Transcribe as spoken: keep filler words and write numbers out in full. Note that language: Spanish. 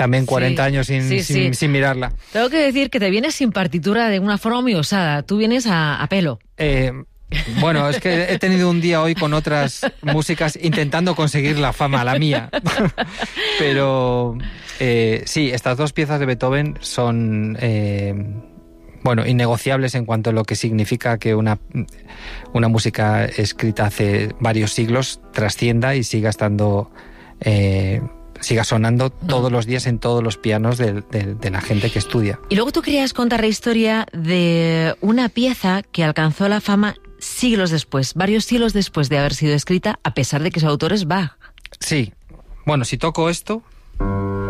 También cuarenta Sí, años sin, sí, sin, sí. sin mirarla. Tengo que decir que te vienes sin partitura de una forma muy osada. Tú vienes a, a pelo. Eh, bueno, es que he tenido un día hoy con otras músicas intentando conseguir la fama, la mía. Pero eh, sí, estas dos piezas de Beethoven son... Eh, bueno, innegociables en cuanto a lo que significa que una, una música escrita hace varios siglos trascienda y siga estando... Eh, siga sonando todos los días en todos los pianos de, de, de la gente que estudia. Y luego tú querías contar la historia de una pieza que alcanzó la fama siglos después, varios siglos después de haber sido escrita, a pesar de que su autor es Bach. Sí. Bueno, si toco esto...